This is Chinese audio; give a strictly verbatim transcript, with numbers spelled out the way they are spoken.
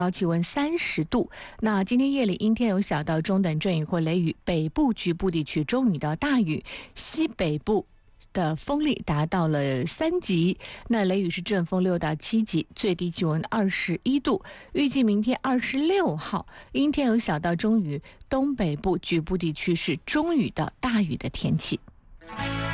高气温三十度。那今天夜里阴天有小到中等阵雨或雷雨，北部局部地区中雨到大雨，西北部的风力达到了三级，那雷雨是阵风六到七级，最低气温二十一度。预计明天二十六号阴天有小到中雨，东北部局部地区是中雨到大雨的天气。